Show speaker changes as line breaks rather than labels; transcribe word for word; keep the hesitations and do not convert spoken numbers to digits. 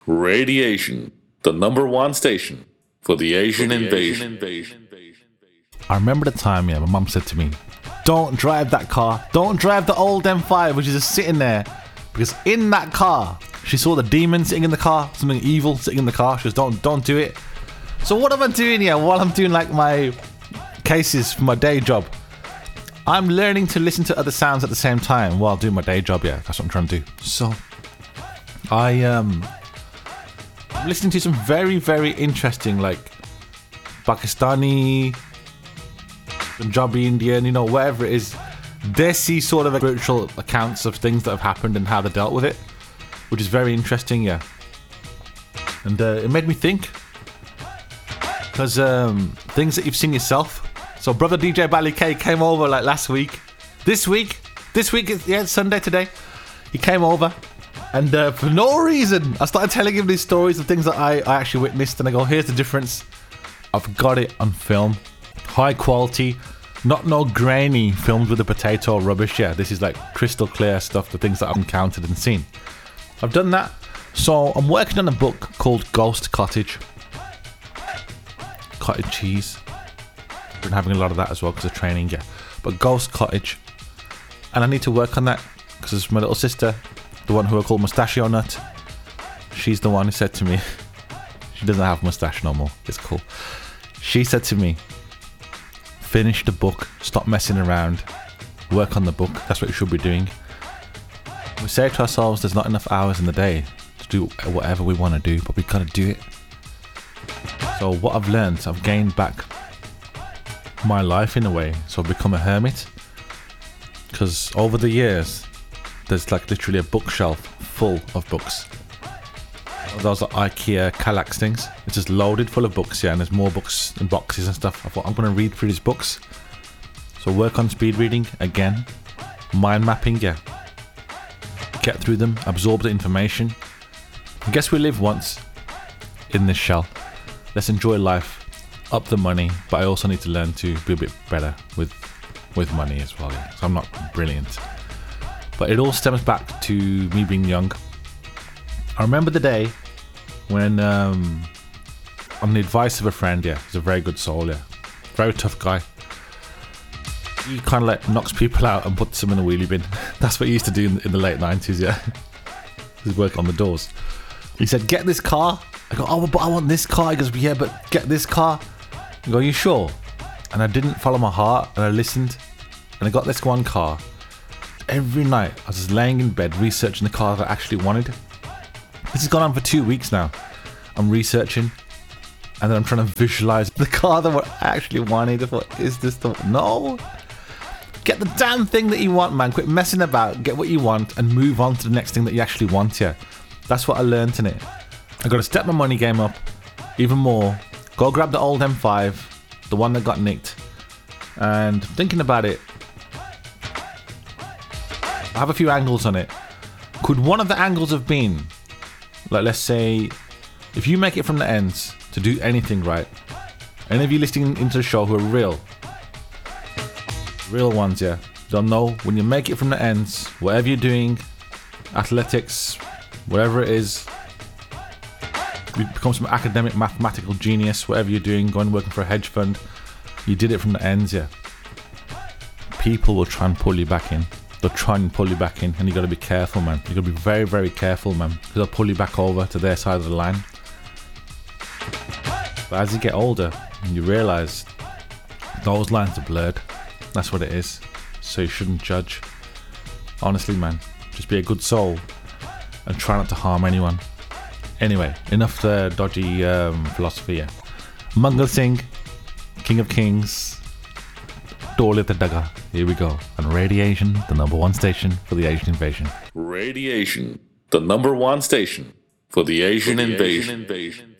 Radiation, the number one station for the Asian invasion.
I remember the time, yeah, my mum said to me, don't drive that car. Don't drive the old M five, which is just sitting there. Because in that car, she saw the demon sitting in the car, something evil sitting in the car. She goes, don't, don't do it. So what am I doing here while I'm doing like my cases for my day job? I'm learning to listen to other sounds at the same time while doing my day job, yeah. That's what I'm trying to do. So I, um... I'm listening to some very, very interesting, like, Pakistani, Punjabi, Indian, you know, whatever it is, Desi sort of spiritual accounts of things that have happened and how they dealt with it, which is very interesting, yeah. And uh, it made me think, because um, things that you've seen yourself. So brother D J Bally K came over like last week. This week, this week, yeah, it's Sunday today. He came over. And uh, for no reason, I started telling him these stories of things that I, I actually witnessed. And I go, here's the difference. I've got it on film. High quality. Not no grainy filmed with the potato rubbish. Yeah, this is like crystal clear stuff. The things that I've encountered and seen. I've done that. So I'm working on a book called Ghost Cottage. Cottage cheese. Been having a lot of that as well because of training, yeah. But Ghost Cottage. And I need to work on that because my little sister, the one who I call Mustachio Nut, she's the one who said to me, she doesn't have mustache no more, it's cool. She said to me, finish the book, stop messing around, work on the book, that's what you should be doing. We say to ourselves there's not enough hours in the day to do whatever we want to do, but we've got to do it. So what I've learned, I've gained back my life in a way, so I've become a hermit. Because over the years, there's like literally a bookshelf full of books. Those are IKEA Kallax things. It's just loaded full of books, yeah, and there's more books and boxes and stuff. I thought I'm going to read through these books. So work on speed reading again. Mind mapping, yeah. Get through them, absorb the information. I guess we live once in this shell. Let's enjoy life, up the money, but I also need to learn to be a bit better with, with money as well, yeah. So I'm not brilliant. But it all stems back to me being young. I remember the day when, um, on the advice of a friend, yeah, he's a very good soul, yeah, very tough guy. He kind of like knocks people out and puts them in a wheelie bin. That's what he used to do in, in the late nineties, yeah. He's working on the doors. He said, get this car. I go, oh, but I want this car. He goes, yeah, but get this car. I go, are you sure? And I didn't follow my heart, and I listened, and I got this one car. Every night I was just laying in bed researching the car that I actually wanted. This has gone on for two weeks now. I'm researching and then I'm trying to visualize the car that I actually wanted. I thought, is this the... No! Get the damn thing that you want, man. Quit messing about. Get what you want and move on to the next thing that you actually want, yeah. That's what I learned in it. I got to step my money game up even more. Go grab the old M five, the one that got nicked. And thinking about it, I have a few angles on it. Could one of the angles have been, like, let's say, if you make it from the ends to do anything right, any of you listening into the show who are real, real ones, yeah, don't know, when you make it from the ends, whatever you're doing, athletics, whatever it is, you become some academic, mathematical genius, whatever you're doing, going working for a hedge fund, you did it from the ends, yeah. People will try and pull you back in. They'll try and pull you back in, and you got to be careful, man. You got to be very, very careful, man, because they'll pull you back over to their side of the line. But as you get older, you realise those lines are blurred. That's what it is. So you shouldn't judge. Honestly, man, just be a good soul and try not to harm anyone. Anyway, enough the dodgy um, philosophy. Yeah. Mangal Singh, King of Kings. Dole the Daga. Here we go. On Radiation, the number one station for the Asian invasion.
Radiation, the number one station for the Asian, for the invasion. Asian invasion.